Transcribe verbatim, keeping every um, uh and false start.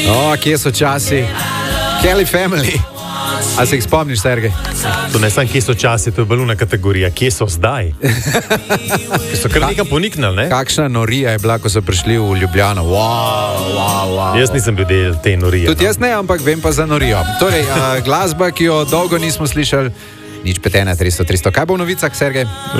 O, kje so časi? Kelly Family. A se jih spomniš, Sergej? To ne samo, kje so časi, to je baluna kategorija. Kje so zdaj? Ki so kar nekam poniknili, ne? Kakšna norija je bila, ko so prišli v Ljubljano. Wow, wow, wow. Jaz nisem bil del te norije. Tudi jaz ne, ampak vem pa za norijo. Torej, uh, glasba, ki jo dolgo nismo slišali, nič pet ena tristo tristo. Kaj bo v novicah, Sergej?